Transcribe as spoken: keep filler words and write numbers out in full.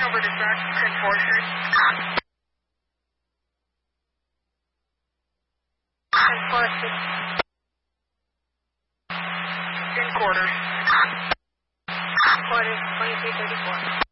over to track ten forestry. ten forestry. In quarters. Quarters, twenty-three thirty-four.